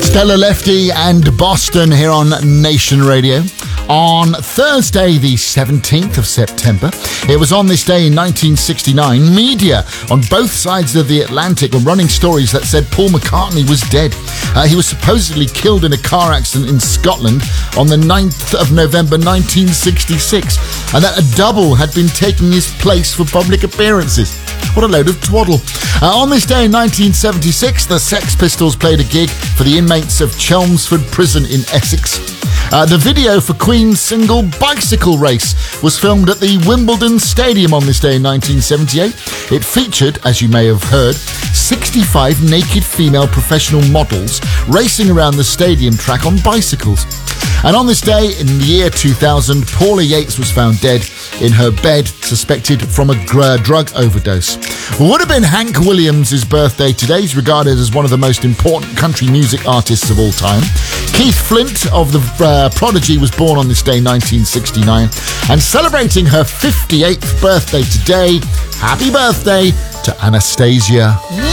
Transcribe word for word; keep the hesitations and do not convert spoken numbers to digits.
Stella Lefty and Boston here on Nation Radio. On Thursday, the seventeenth of September, it was on this day in nineteen sixty-nine, media on both sides of the Atlantic were running stories that said Paul McCartney was dead. Uh, he was supposedly killed in a car accident in Scotland on the ninth of November nineteen sixty-six, and that a double had been taking his place for public appearances. What a load of twaddle. Uh, on this day in nineteen seventy-six, the Sex Pistols played a gig for the inmates of Chelmsford Prison in Essex. Uh, the video for Queen's single Bicycle Race was filmed at the Wimbledon Stadium on this day in nineteen seventy-eight. It featured, as you may have heard, sixty-five naked female professional models racing around the stadium track on bicycles. And on this day in the year two thousand, Paula Yates was found dead in her bed, suspected from a gr- drug overdose. Would have been Hank Williams' birthday today. He's regarded as one of the most important country music artists of all time. Keith Flint of the uh, Prodigy was born on this day, nineteen sixty-nine. And celebrating her fifty-eighth birthday today, happy birthday to Anastasia.